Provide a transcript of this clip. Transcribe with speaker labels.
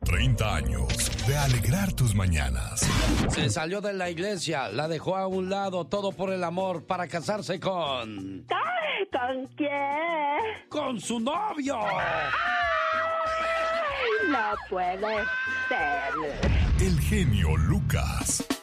Speaker 1: 30 años de alegrar tus mañanas.
Speaker 2: Se salió de la iglesia, la dejó a un lado, todo por el amor, para casarse con...
Speaker 3: Ay, ¿con quién?
Speaker 2: ¡Con su novio!
Speaker 3: Ay, no puede ser.
Speaker 1: El genio Lucas.